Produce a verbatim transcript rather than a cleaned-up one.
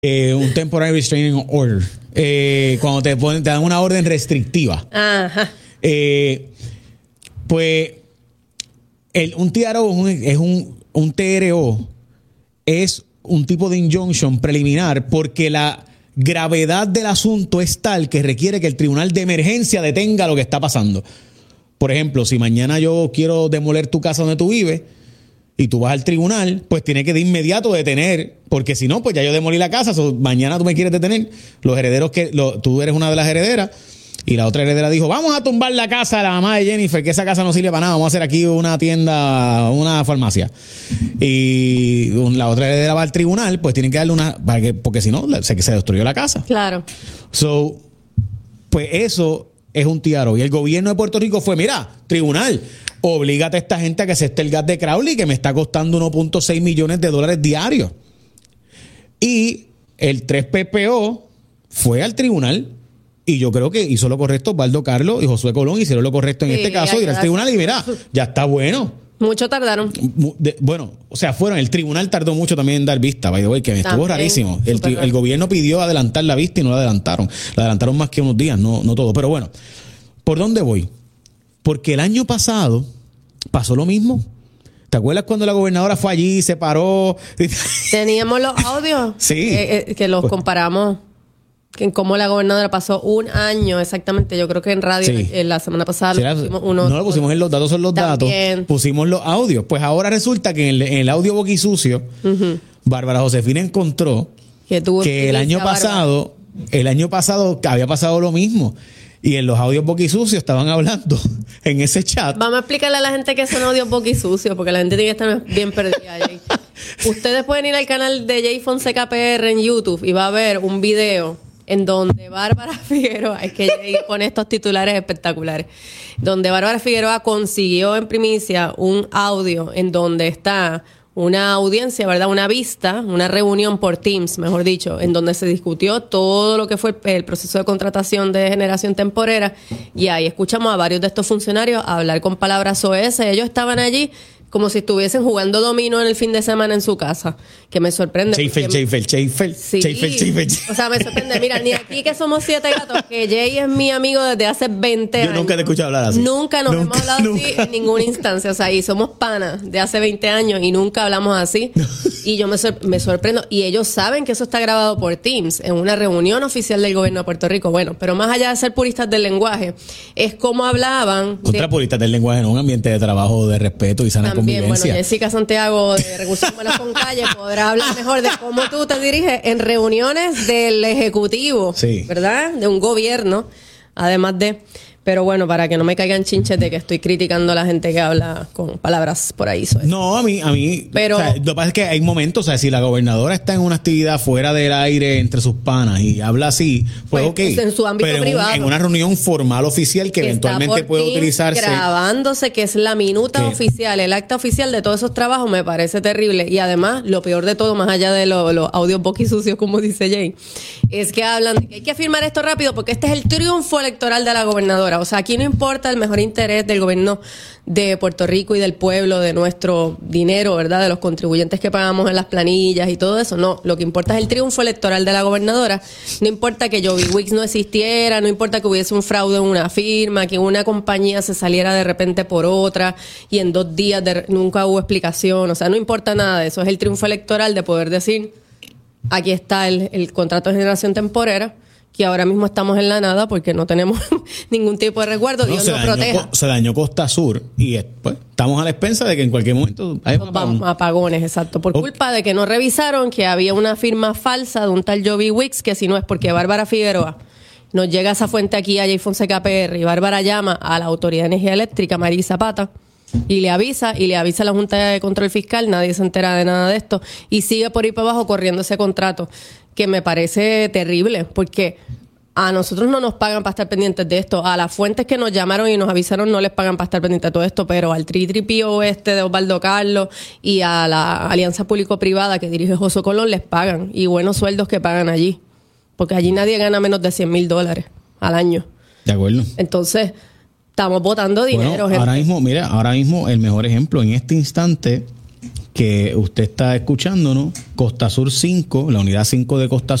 Eh, un temporary restraining order. Eh, cuando te ponen, te dan una orden restrictiva. Ajá. Eh, pues el, un T R O es un, es un, un T R O es un tipo de injunction preliminar porque la gravedad del asunto es tal que requiere que el tribunal de emergencia detenga lo que está pasando. Por ejemplo, si mañana yo quiero demoler tu casa donde tú vives y tú vas al tribunal, pues tiene que de inmediato detener, porque si no, pues ya yo demolí la casa, so, mañana tú me quieres detener. Los herederos que lo, tú eres una de las herederas y la otra heredera dijo, vamos a tumbar la casa de la mamá de Jennifer, que esa casa no sirve para nada, vamos a hacer aquí una tienda, una farmacia. Y la otra heredera va al tribunal, pues tienen que darle una, para que, porque si no, se, se destruyó la casa. Claro. So, pues eso es un T R O. Y el gobierno de Puerto Rico fue, mira, tribunal, oblígate a esta gente a que acepte el gas de Crowley, que me está costando uno punto seis millones de dólares diarios. Y el tres P P O fue al tribunal y yo creo que hizo lo correcto. Osvaldo Carlos y Josué Colón hicieron lo correcto en sí, este caso, ir al tribunal y mira, ya está bueno. Mucho tardaron. De, bueno, o sea, fueron, el tribunal tardó mucho también en dar vista, by the way, que me estuvo también, rarísimo. El, el gobierno pidió adelantar la vista y no la adelantaron. La adelantaron más que unos días, no, no todo. Pero bueno, ¿por dónde voy? Porque el año pasado pasó lo mismo. ¿Te acuerdas cuando la gobernadora fue allí, se paró? Teníamos los audios. Sí. Eh, eh, que los pues, comparamos. En cómo la gobernadora pasó un año exactamente. Yo creo que en radio sí. en la semana pasada sí, lo pusimos uno. No lo pusimos en los datos, son los también. datos. Pusimos los audios. Pues ahora resulta que en el, en el audio boquisucio, uh-huh. Bárbara Josefina encontró que, que el año pasado, Bárbara. el año pasado había pasado lo mismo. Y en los audios boquisucios estaban hablando en ese chat. Vamos a explicarle a la gente que son audios boquisucios, porque la gente tiene que estar bien perdida. Jay. Ustedes pueden ir al canal de Jay Fonseca P R en YouTube y va a ver un video en donde Bárbara Figueroa, es que Jay pone estos titulares espectaculares, donde Bárbara Figueroa consiguió en primicia un audio en donde está una audiencia, ¿verdad? Una vista, una reunión por Teams, mejor dicho, en donde se discutió todo lo que fue el proceso de contratación de generación temporera, y ahí escuchamos a varios de estos funcionarios hablar con palabras soeces. Ellos estaban allí como si estuviesen jugando dominó en el fin de semana en su casa, que me sorprende. Cheifel, Cheifel, Cheifel, sí. Cheifel, Cheifel. O sea, me sorprende. Mira, ni aquí que somos siete gatos, que Jay es mi amigo desde hace veinte Yo años. Yo nunca te he escuchado hablar así. Nunca nos nunca, hemos hablado nunca. así en ninguna instancia. O sea, y somos panas de hace veinte años y nunca hablamos así. Y yo me, sor- me sorprendo. Y ellos saben que eso está grabado por Teams en una reunión oficial del gobierno de Puerto Rico. Bueno, pero más allá de ser puristas del lenguaje, es como hablaban... Contra de... puristas del lenguaje en un ambiente de trabajo, de respeto y sana También, convivencia. Bueno, Jessica Santiago de Recursos Humanos con Calle podrá hablar mejor de cómo tú te diriges en reuniones del Ejecutivo, sí. ¿verdad? De un gobierno, además de... Pero bueno, para que no me caigan chinches de que estoy criticando a la gente que habla con palabras por ahí. Soy. No, a mí, a mí. Pero, o sea, lo que pasa es que hay momentos, o sea, si la gobernadora está en una actividad fuera del aire entre sus panas y habla así, pues, pues ok. En su ámbito pero privado. En, un, en una reunión formal oficial que, que eventualmente puede utilizarse. Grabándose, que es la minuta ¿Qué? oficial, el acta oficial de todos esos trabajos, me parece terrible. Y además, lo peor de todo, más allá de los lo audios boquisucios, como dice Jay, es que hablan de que hay que firmar esto rápido porque este es el triunfo electoral de la gobernadora. O sea, aquí no importa el mejor interés del gobierno de Puerto Rico y del pueblo, de nuestro dinero, ¿verdad? De los contribuyentes que pagamos en las planillas y todo eso. No, lo que importa es el triunfo electoral de la gobernadora. No importa que Joby Wicks no existiera, no importa que hubiese un fraude en una firma, que una compañía se saliera de repente por otra y en dos días de, nunca hubo explicación. O sea, no importa nada de eso. Es el triunfo electoral de poder decir, aquí está el, el contrato de generación temporera, que ahora mismo estamos en la nada porque no tenemos ningún tipo de resguardo. No, Dios se nos dañó, proteja. Se dañó Costa Sur y pues, estamos a la expensa de que en cualquier momento hay un apagón. Apagones, exacto. Por okay. culpa de que no revisaron que había una firma falsa de un tal Joby Wicks, que si no es porque Bárbara Figueroa nos llega esa fuente aquí a Jay Fonseca P R y Bárbara llama a la Autoridad de Energía Eléctrica, Marisa Zapata, y le avisa, y le avisa a la Junta de Control Fiscal, nadie se entera de nada de esto, y sigue por ahí para abajo corriendo ese contrato, que me parece terrible, porque a nosotros no nos pagan para estar pendientes de esto, a las fuentes que nos llamaron y nos avisaron no les pagan para estar pendientes de todo esto, pero al tri tripio este de Osvaldo Carlos y a la Alianza Público-Privada que dirige Josué Colón les pagan, y buenos sueldos que pagan allí, porque allí nadie gana menos de cien mil dólares al año. De acuerdo. Entonces, estamos botando dinero. Bueno, ahora mismo, mira, ahora mismo el mejor ejemplo en este instante, que usted está escuchándonos, Costa Sur cinco, la unidad cinco de Costa